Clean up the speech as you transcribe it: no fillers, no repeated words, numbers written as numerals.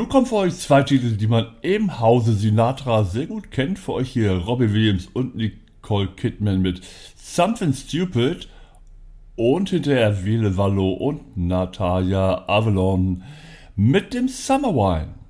nun kommen für euch zwei Titel, die man im Hause Sinatra sehr gut kennt. Für euch hier Robbie Williams und Nicole Kidman mit Something Stupid und hinterher Ville Valo und Natalia Avalon mit dem Summer Wine.